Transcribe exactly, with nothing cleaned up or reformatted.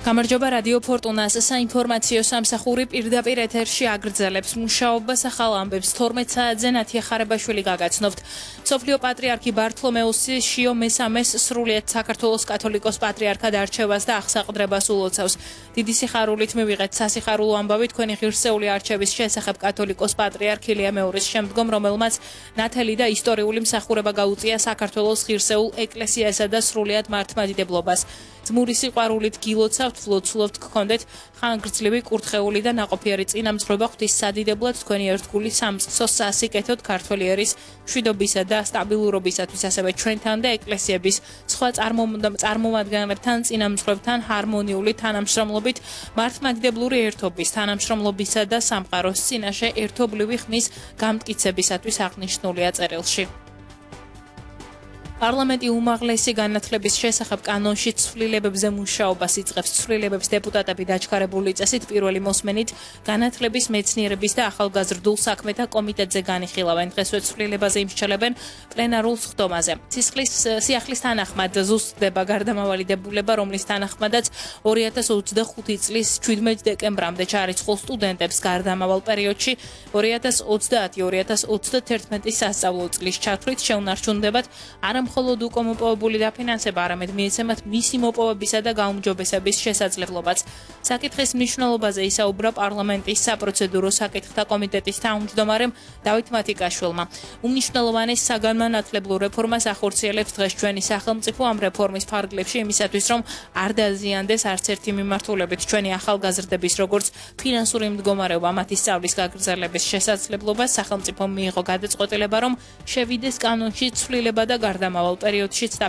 გამარჯობა რადიო ფორტუნას საინფორმაციო სამსახური პირდაპირ ეთერში აგრძელებს მუშაობას ახალ ამბებს თორმეტ საათზე ნათია ხარებაშვილი გაგაცნობთ. მსოფლიო პატრიარქი ბართლომეუსი შიო მესამეს სრულიად საქართველოს კათოლიკოს პატრიარქად არჩევას და აღსაყდრებას ულოცავს. დიდი სიხარულით მივიღეთ სასიხარულო ამბავი თქვენი ღირსეული არჩევის შესახებ კათოლიკოს პატრიარქ ილია მეორის შემდგომ, რომელმაც ნათელი და ისტორიული მსახურება გაუწია საქართველოს ღირსეულ ეკლესიასა და სრულიად მართლმადიდებლობას. ძმური სიყვარულით გილოცავთ, ვლოცულობთ გქონდეთ ხანგრძლივი კურთხეული და ნაყოფიერი წინამძღვრება ღვთის სადიდებლად თქვენი ერთგული სამწყსოს სასიკეთოდ ქართველი ერის მშვიდობისა და სტაბილურობისათვის, ასევე ჩვენთან და ეკლესიების სხვა წარმომადგენლებთან წინამძღვრებთან ჰარმონიული თანამშრომლობით მართლმადიდებლური ერთობის თანამშრომლობისა და სამყაროს წინაშე ერთობლივი ხმის გამტკიცებისათვის აღნიშნულია წერილში. პარლამენტი უმაღლესი განათლების შესახებ კანონში ცვლილებებზე მუშაობას იწყებს. ცვლილებებს დეპუტატები დაჩქარებული წესით პირველი მოსმენით განათლების, მეცნიერების და ახალგაზრდულ საქმეთა კომიტეტზე განიხილავენ. დღესვე ცვლილებაზე იმსჩელებენ პლენარულ სხდომაზე. სიახლის თანახმად ზუსტდება გარდამავალი დებულება, რომლის თანახმადაც ორი ათას ოცდახუთი წლის შვიდმეტ დეკემბრამდე ჩარიცხულ სტუდენტებს გარდამავალ პერიოდში ორი ათას ოცდაათი ორი ათას ოცდაათი სასწავლო წლის ჩათვლით შეუნარჩუნდებათ არა მხოლოდ უკომოპოვებული დაფინანსება, არამედ მიეცემათ მისი მოპოვებისა და გაუმჯობესების შესაძლებლობაც. საკითხის მნიშვნელობაზე ისაუბრა პარლამენტის საპროცედურო საკითხთა კომიტეტის თავმჯდომარემ დავით მათიკაშვილმა. უმნიშვნელოვანეს საგანმანათლებლო რეფორმას ახორციელებს დღეს ჩვენი სახელმწიფო ამ რეფორმის ფარგლებში იმისათვის, რომ არ დაზიანდეს არც ერთი მიმართულებით ჩვენი ახალგაზრდების როგორც ფინანსური მდგომარეობა, მათი სწავლის გაგრძელების შესაძლებლობა. სახელმწიფომ მიიღო გადაწყვეტილება, რომ შევიდეს კანონში ცვლილება და გარდამავალ პერიოდშიც